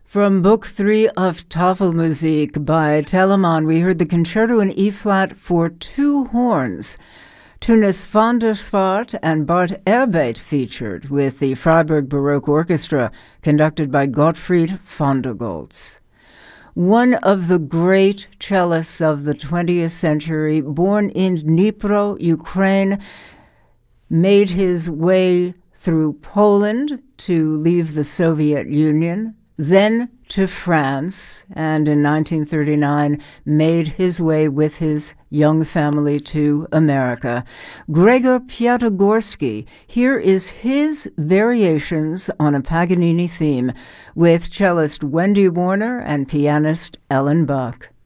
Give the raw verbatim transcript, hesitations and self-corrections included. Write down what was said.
From Book Three of Tafelmusik by Telemann, we heard the Concerto in E-flat for two horns. Tunis van der Swart and Bart Erbeit featured, with the Freiburg Baroque Orchestra, conducted by Gottfried van der Goltz. One of the great cellists of the twentieth century, born in Dnipro, Ukraine, made his way through Poland to leave the Soviet Union, then to France, and in nineteen thirty-nine made his way with his young family to America. Gregor Piatigorsky, here is his variations on a Paganini theme with cellist Wendy Warner and pianist Ellen Buck.